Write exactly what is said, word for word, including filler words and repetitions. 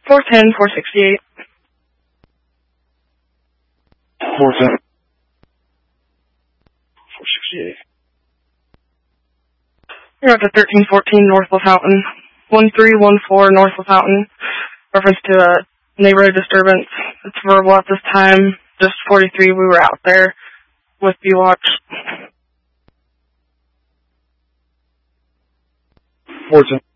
four ten, four sixty-eight. four ten. four sixty-eight. You're up to thirteen fourteen North LaFountain. one three one four North LaFountain. Reference to a neighborhood disturbance. It's verbal at this time. Just forty-three, we were out there with B-Watch. four ten.